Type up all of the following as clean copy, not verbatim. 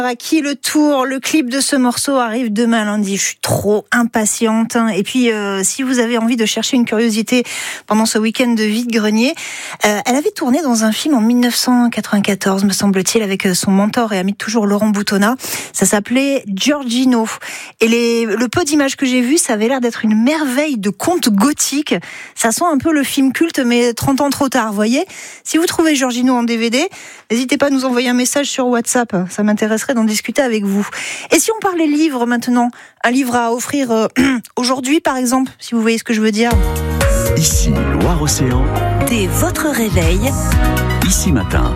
À qui le tour, le clip de ce morceau arrive demain lundi. Je suis trop impatiente. Et puis, si vous avez envie de chercher une curiosité pendant ce week-end de vide-grenier, elle avait tourné dans un film en 1994, me semble-t-il, avec son mentor et ami de toujours Laurent Boutonnat. Ça s'appelait Giorgino. Et le peu d'images que j'ai vues, ça avait l'air d'être une merveille de conte gothique. Ça sent un peu le film culte, mais 30 ans trop tard, voyez. Si vous trouvez Giorgino en DVD, n'hésitez pas à nous envoyer un message sur WhatsApp. Ça m'intéresserait d'en discuter avec vous. Et si on parlait livres maintenant, un livre à offrir aujourd'hui par exemple, si vous voyez ce que je veux dire. Ici Loire-Océan. Dès votre réveil. Ici Matin.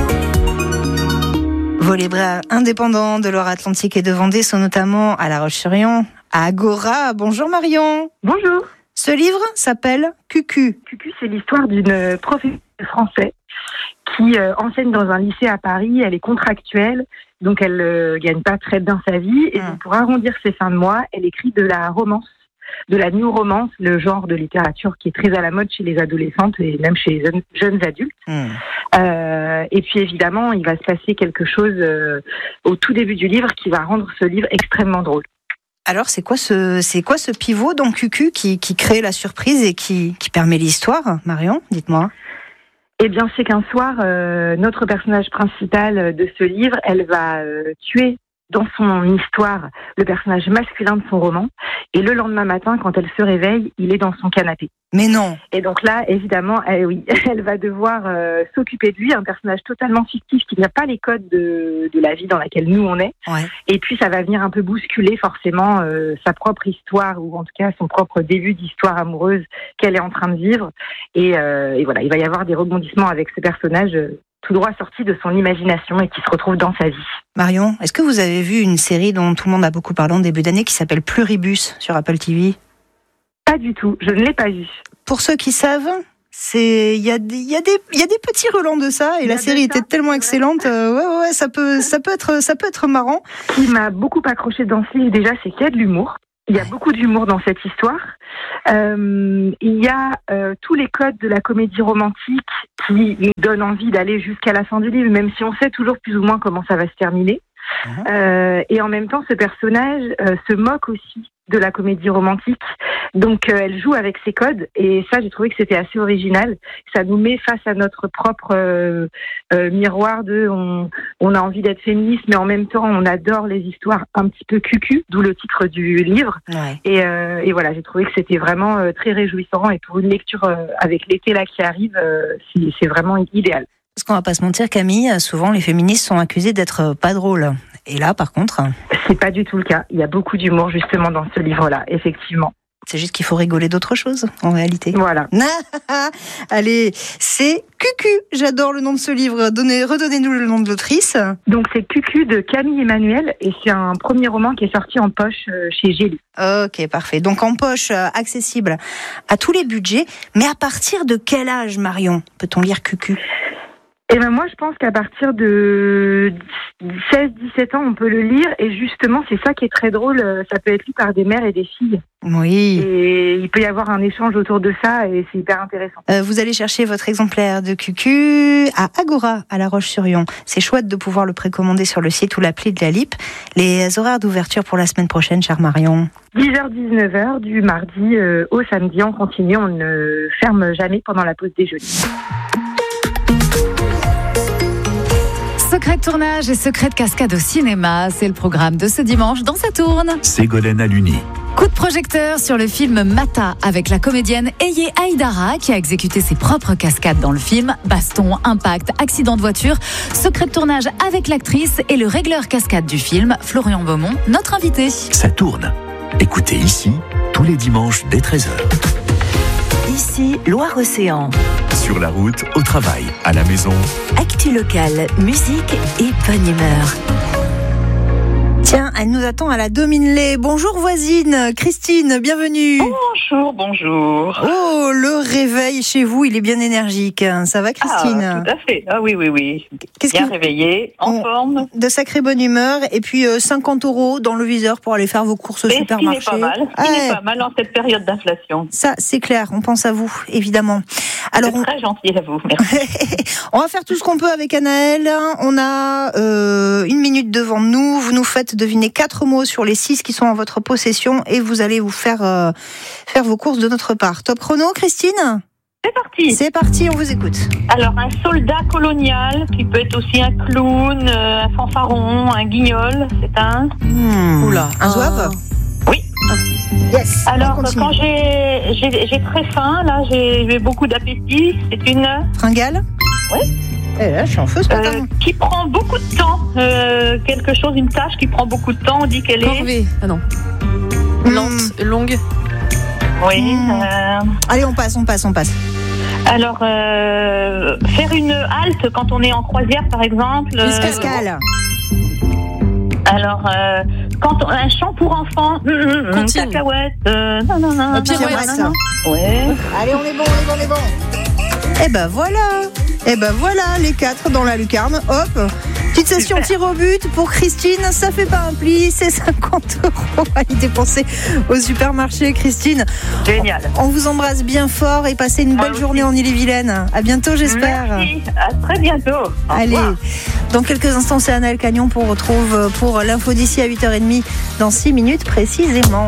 Vos bras indépendants de Loire-Atlantique et de Vendée sont notamment à La Roche-sur-Yon, à Agora. Bonjour Marion. Bonjour. Ce livre s'appelle Cucu. Cucu, c'est l'histoire d'une professeure de français qui enseigne dans un lycée à Paris. Elle est contractuelle, donc elle gagne pas très bien sa vie. Et donc, pour arrondir ses fins de mois, elle écrit de la romance, de la new romance, le genre de littérature qui est très à la mode chez les adolescentes et même chez les jeunes adultes. Et puis évidemment, il va se passer quelque chose au tout début du livre qui va rendre ce livre extrêmement drôle. Alors, c'est quoi ce pivot dans Cucu qui crée la surprise et qui permet l'histoire, Marion? Dites-moi. Eh bien, c'est qu'un soir, notre personnage principal de ce livre, elle va tuer dans son histoire le personnage masculin de son roman. Et le lendemain matin, quand elle se réveille, il est dans son canapé. Mais non. Et donc là, évidemment, elle va devoir s'occuper de lui, un personnage totalement fictif qui n'a pas les codes de la vie dans laquelle nous on est. Ouais. Et puis ça va venir un peu bousculer forcément sa propre histoire, ou en tout cas son propre début d'histoire amoureuse qu'elle est en train de vivre. Et voilà, il va y avoir des rebondissements avec ce personnage tout droit sorti de son imagination et qui se retrouve dans sa vie. Marion, est-ce que vous avez vu une série dont tout le monde a beaucoup parlé en début d'année qui s'appelle Pluribus sur Apple TV? Pas du tout, je ne l'ai pas vu. Pour ceux qui savent, il y a des petits relents de ça et la série était tellement excellente. Ouais, ça peut être marrant. Ce qui m'a beaucoup accroché dans ce livre déjà, c'est qu'il y a de l'humour. Il y a beaucoup d'humour dans cette histoire. Il y a tous les codes de la comédie romantique qui nous donnent envie d'aller jusqu'à la fin du livre, même si on sait toujours plus ou moins comment ça va se terminer. Et en même temps, ce personnage se moque aussi de la comédie romantique. Donc, elle joue avec ses codes. Et ça, j'ai trouvé que c'était assez original. Ça nous met face à notre propre miroir de on a envie d'être féministe, mais en même temps, on adore les histoires un petit peu cucu, d'où le titre du livre. Ouais. Et voilà, j'ai trouvé que c'était vraiment très réjouissant. Et pour une lecture avec l'été là qui arrive, c'est vraiment idéal. Parce qu'on va pas se mentir, Camille, souvent les féministes sont accusées d'être pas drôles. Et là, par contre... C'est pas du tout le cas. Il y a beaucoup d'humour justement dans ce livre-là, effectivement. C'est juste qu'il faut rigoler d'autre chose, en réalité. Voilà. Allez, c'est Cucu. J'adore le nom de ce livre. Redonnez-nous le nom de l'autrice. Donc c'est Cucu de Camille Emmanuel et c'est un premier roman qui est sorti en poche chez Gély. Ok, parfait. Donc en poche, accessible à tous les budgets. Mais à partir de quel âge, Marion, peut-on lire Cucu ? Eh ben moi, je pense qu'à partir de 16-17 ans, on peut le lire. Et justement, c'est ça qui est très drôle. Ça peut être lu par des mères et des filles. Oui. Et il peut y avoir un échange autour de ça et c'est hyper intéressant. Vous allez chercher votre exemplaire de Cucu à Agora, à La Roche-sur-Yon. C'est chouette de pouvoir le précommander sur le site ou l'appli de la LIP. Les horaires d'ouverture pour la semaine prochaine, chère Marion. 10h-19h, du mardi au samedi. On continue, on ne ferme jamais pendant la pause déjeuner. Secret de tournage et secret de cascade au cinéma, c'est le programme de ce dimanche dans Ça tourne. Ségolène Aluni. Coup de projecteur sur le film Mata avec la comédienne Eye Aïdara qui a exécuté ses propres cascades dans le film. Baston, impact, accident de voiture. Secret de tournage avec l'actrice et le régleur cascade du film, Florian Beaumont, notre invité. Ça tourne. Écoutez ici tous les dimanches dès 13h. Ici Loire-Océan. Sur la route, au travail, à la maison. Actu locale, musique et bonne humeur. Tiens, Elle nous attend à la Dominelay. Bonjour voisine, Christine, bienvenue. Bonjour. Oh, le réveil chez vous, il est bien énergique. Ça va, Christine? Tout à fait. Ah oui. Qu'est-ce bien qui... réveillé, en forme. De sacrée bonne humeur. Et puis 50 € dans le viseur pour aller faire vos courses au supermarché. Ce qui n'est pas mal en cette période d'inflation. Ça, c'est clair. On pense à vous, évidemment. Alors, c'est très gentil à vous. Merci. On va faire tout ce qu'on peut avec Anaëlle. On a 1 minute devant nous. Vous nous faites deviner 4 mots sur les 6 qui sont en votre possession et vous allez vous faire vos courses de notre part. Top chrono, Christine? C'est parti, on vous écoute. Alors, un soldat colonial, qui peut être aussi un clown, un fanfaron, un guignol, c'est un... Oula, un zouave? Oui. Yes. Alors, quand j'ai très faim, là, j'ai beaucoup d'appétit, c'est une... Fringale? Oui. Eh là, je suis en feu ce matin. Qui prend beaucoup de temps. Quelque chose, une tâche qui prend beaucoup de temps, on dit qu'elle est... Corvée. Ah non. Lente, longue. Oui. Allez, on passe. Alors, faire une halte quand on est en croisière, par exemple. Escale. Alors, un chant pour enfants. Cacahuète. Pirouette. Ouais. Allez, on est bon. Eh ben voilà, les 4 dans la lucarne. Hop. Petite session tir au but pour Christine. Ça fait pas un pli, c'est 50 € à y dépenser au supermarché, Christine. Génial. On vous embrasse bien fort et passez une belle journée en Ille-et-Vilaine. À bientôt, j'espère. Merci. À très bientôt. Allez. Dans quelques instants, c'est Anaëlle Cagnon qu'on retrouve pour l'info d'ici à 8h30 dans 6 minutes précisément.